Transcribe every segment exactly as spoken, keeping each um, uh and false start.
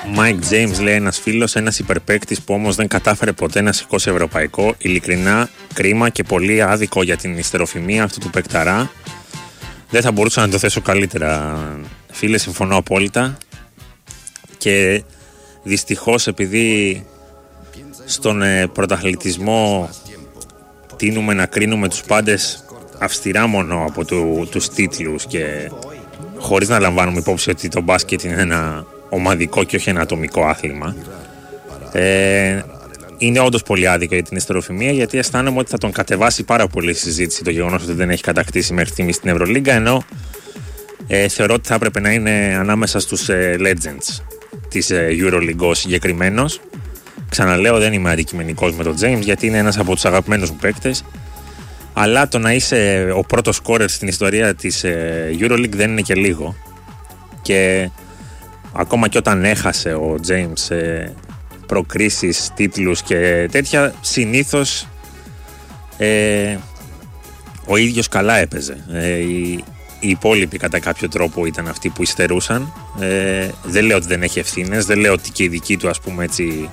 Mike James, λέει ένας φίλος, ένας υπερπαίκτης που όμως δεν κατάφερε ποτέ να σηκώσει ευρωπαϊκό. Ειλικρινά κρίμα και πολύ άδικο για την ιστεροφημία αυτού του παικταρά. Δεν θα μπορούσα να το θέσω καλύτερα, φίλε, συμφωνώ απόλυτα. Και δυστυχώς, επειδή στον ε, πρωταθλητισμό τείνουμε να κρίνουμε τους πάντες αυστηρά μόνο από του, τους τίτλους και χωρίς να λαμβάνουμε υπόψη ότι το μπάσκετ είναι ένα ομαδικό και όχι ένα ατομικό άθλημα, ε, είναι όντως πολύ άδικο για την ιστεροφημία, γιατί αισθάνομαι ότι θα τον κατεβάσει πάρα πολύ η συζήτηση το γεγονός ότι δεν έχει κατακτήσει μέχρι στιγμής στην Ευρωλίγκα, ενώ ε, θεωρώ ότι θα έπρεπε να είναι ανάμεσα στους ε, legends της ε, EuroLeague ο συγκεκριμένος. Ξαναλέω, δεν είμαι αντικειμενικός με τον James, γιατί είναι ένας από τους αγαπημένους μου παίκτες, αλλά το να είσαι ο πρώτος scorer στην ιστορία της ε, EuroLeague δεν είναι και λίγο. Και ακόμα και όταν έχασε ο James ε, προκρίσεις, τίτλους και τέτοια, συνήθως ε, ο ίδιος καλά έπαιζε. Ε, οι, οι υπόλοιποι κατά κάποιο τρόπο ήταν αυτοί που υστερούσαν. Ε, δεν λέω ότι δεν έχει ευθύνες, δεν λέω ότι και η δική του, ας πούμε έτσι,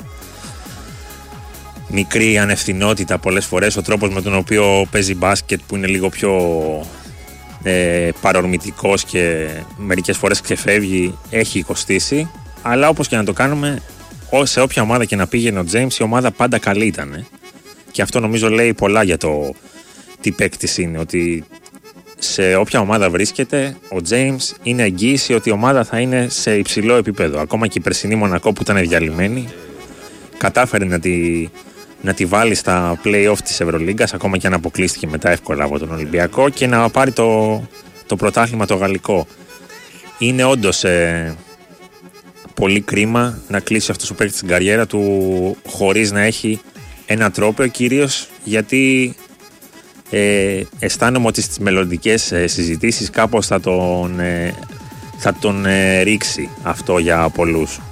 μικρή ανευθυνότητα πολλές φορές, ο τρόπος με τον οποίο παίζει μπάσκετ που είναι λίγο πιο ε, παρορμητικός και μερικές φορές ξεφεύγει, έχει κοστίσει. Αλλά όπως και να το κάνουμε, σε όποια ομάδα και να πήγαινε ο James, η ομάδα πάντα καλή ήταν. Και αυτό νομίζω λέει πολλά για το τι παίκτης είναι, ότι σε όποια ομάδα βρίσκεται ο James είναι εγγύηση ότι η ομάδα θα είναι σε υψηλό επίπεδο. Ακόμα και η περσινή Μονακό που ήταν διαλυμένη κατάφερε να τη, να τη βάλει στα play-off της Ευρωλίγκας, ακόμα και αν αποκλείστηκε μετά εύκολα από τον Ολυμπιακό, και να πάρει το, το πρωτάθλημα το γαλλικό. Είναι όντως ε, πολύ κρίμα να κλείσει αυτός ο παίκτης την καριέρα του χωρίς να έχει ένα τρόπαιο, κυρίως γιατί ε, αισθάνομαι ότι στις μελλοντικές ε, συζητήσεις κάπως θα τον, ε, θα τον ε, ρίξει αυτό για πολλούς.